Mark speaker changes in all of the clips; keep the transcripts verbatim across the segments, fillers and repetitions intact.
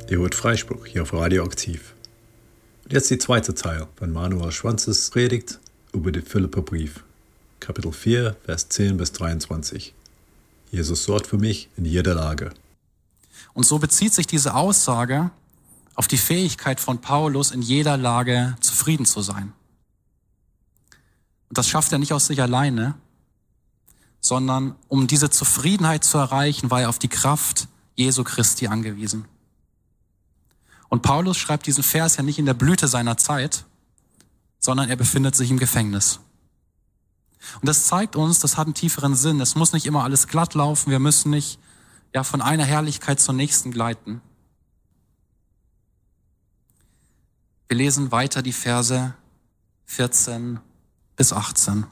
Speaker 1: Ihr hört Freispruch hier auf Radioaktiv. Und jetzt die zweite Teil von Manuel Schwanzes Predigt über den Philipperbrief. Kapitel vier, Vers zehn bis dreiundzwanzig. Jesus sorgt für mich in jeder Lage.
Speaker 2: Und so bezieht sich diese Aussage auf die Fähigkeit von Paulus, in jeder Lage zufrieden zu sein. Und das schafft er nicht aus sich alleine, sondern um diese Zufriedenheit zu erreichen, war er auf die Kraft Jesu Christi angewiesen. Und Paulus schreibt diesen Vers ja nicht in der Blüte seiner Zeit, sondern er befindet sich im Gefängnis. Und das zeigt uns, das hat einen tieferen Sinn. Es muss nicht immer alles glatt laufen. Wir müssen nicht ja von einer Herrlichkeit zur nächsten gleiten. Wir lesen weiter die Verse vierzehn bis achtzehn.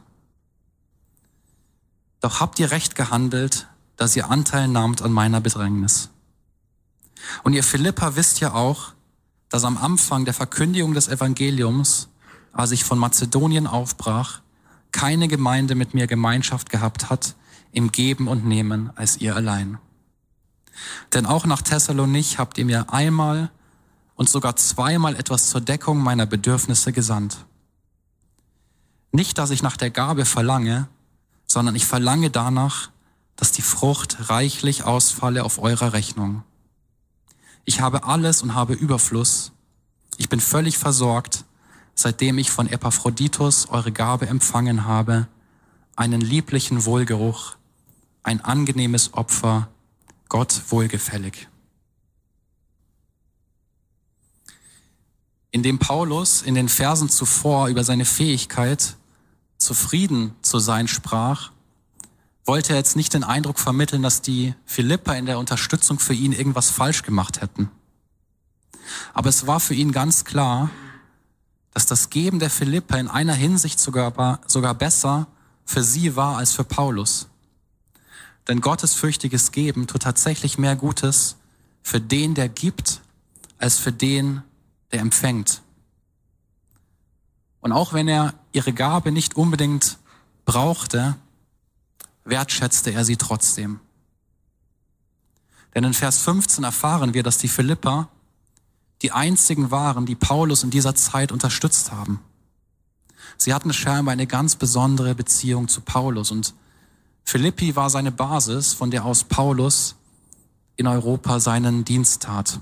Speaker 2: Doch habt ihr recht gehandelt, dass ihr Anteil nahmt an meiner Bedrängnis. Und ihr Philipper wisst ja auch, dass am Anfang der Verkündigung des Evangeliums, als ich von Mazedonien aufbrach, keine Gemeinde mit mir Gemeinschaft gehabt hat im Geben und Nehmen als ihr allein. Denn auch nach Thessalonich habt ihr mir einmal und sogar zweimal etwas zur Deckung meiner Bedürfnisse gesandt. Nicht, dass ich nach der Gabe verlange, sondern ich verlange danach, dass die Frucht reichlich ausfalle auf eurer Rechnung. Ich habe alles und habe Überfluss. Ich bin völlig versorgt, seitdem ich von Epaphroditus eure Gabe empfangen habe, einen lieblichen Wohlgeruch, ein angenehmes Opfer, Gott wohlgefällig. Indem Paulus in den Versen zuvor über seine Fähigkeit, zufrieden zu sein, sprach, wollte er jetzt nicht den Eindruck vermitteln, dass die Philipper in der Unterstützung für ihn irgendwas falsch gemacht hätten. Aber es war für ihn ganz klar, dass das Geben der Philipper in einer Hinsicht sogar, sogar besser für sie war als für Paulus. Denn gottesfürchtiges Geben tut tatsächlich mehr Gutes für den, der gibt, als für den, der empfängt. Und auch wenn er ihre Gabe nicht unbedingt brauchte, wertschätzte er sie trotzdem. Denn in Vers fünfzehn erfahren wir, dass die Philipper die einzigen waren, die Paulus in dieser Zeit unterstützt haben. Sie hatten scheinbar eine ganz besondere Beziehung zu Paulus und Philippi war seine Basis, von der aus Paulus in Europa seinen Dienst tat.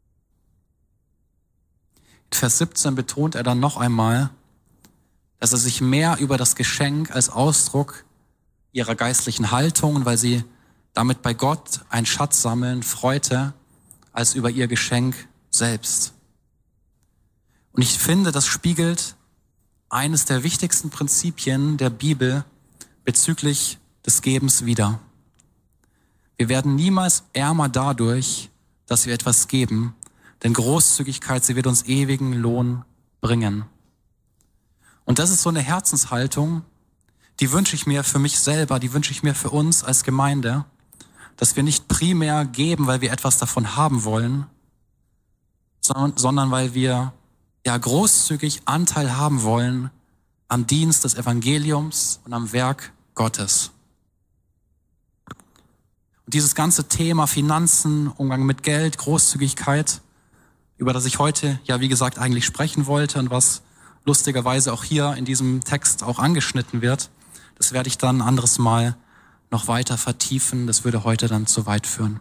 Speaker 2: In Vers siebzehn betont er dann noch einmal, dass er sich mehr über das Geschenk als Ausdruck ihrer geistlichen Haltung, weil sie damit bei Gott einen Schatz sammeln, freute, als über ihr Geschenk selbst. Und ich finde, das spiegelt eines der wichtigsten Prinzipien der Bibel bezüglich des Gebens wider. Wir werden niemals ärmer dadurch, dass wir etwas geben, denn Großzügigkeit, sie wird uns ewigen Lohn bringen. Und das ist so eine Herzenshaltung, die wünsche ich mir für mich selber, die wünsche ich mir für uns als Gemeinde, dass wir nicht primär geben, weil wir etwas davon haben wollen, sondern, sondern weil wir ja großzügig Anteil haben wollen am Dienst des Evangeliums und am Werk Gottes. Und dieses ganze Thema Finanzen, Umgang mit Geld, Großzügigkeit, über das ich heute ja wie gesagt eigentlich sprechen wollte und was lustigerweise auch hier in diesem Text auch angeschnitten wird, das werde ich dann ein anderes Mal noch weiter vertiefen. Das würde heute dann zu weit führen.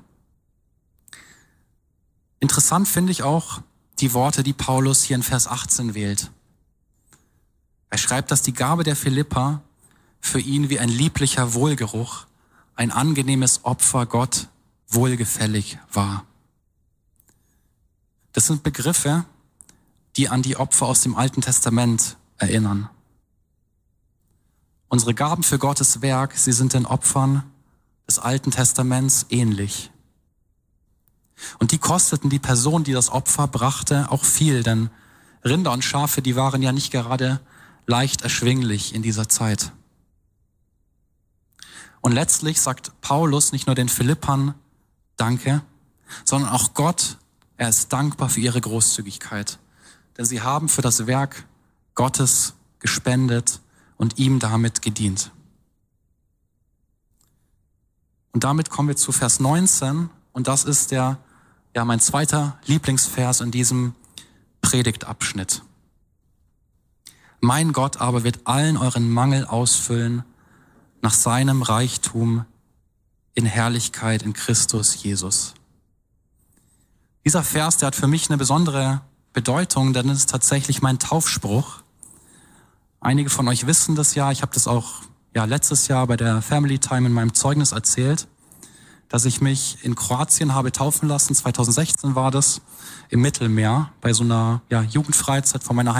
Speaker 2: Interessant finde ich auch die Worte, die Paulus hier in Vers achtzehn wählt. Er schreibt, dass die Gabe der Philipper für ihn wie ein lieblicher Wohlgeruch, ein angenehmes Opfer Gott wohlgefällig war. Das sind Begriffe, die an die Opfer aus dem Alten Testament erinnern. Unsere Gaben für Gottes Werk, sie sind den Opfern des Alten Testaments ähnlich. Und die kosteten die Person, die das Opfer brachte, auch viel, denn Rinder und Schafe, die waren ja nicht gerade leicht erschwinglich in dieser Zeit. Und letztlich sagt Paulus nicht nur den Philippern Danke, sondern auch Gott, er ist dankbar für ihre Großzügigkeit. Denn sie haben für das Werk Gottes gespendet und ihm damit gedient. Und damit kommen wir zu Vers neunzehn und das ist der ja, mein zweiter Lieblingsvers in diesem Predigtabschnitt. Mein Gott aber wird allen euren Mangel ausfüllen nach seinem Reichtum in Herrlichkeit in Christus Jesus. Dieser Vers, der hat für mich eine besondere Bedeutung, denn es ist tatsächlich mein Taufspruch. Einige von euch wissen das ja, ich habe das auch ja, letztes Jahr bei der Family Time in meinem Zeugnis erzählt, dass ich mich in Kroatien habe taufen lassen, zwanzig sechzehn war das, im Mittelmeer, bei so einer ja, Jugendfreizeit von meiner